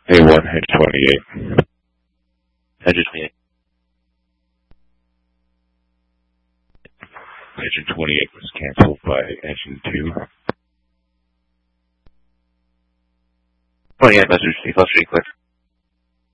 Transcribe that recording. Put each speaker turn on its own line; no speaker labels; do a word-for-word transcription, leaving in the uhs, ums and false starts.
A one, engine twenty-eight.
Engine twenty-eight.
Engine twenty-eight was canceled by engine two.
twenty-eight, message, default street clear.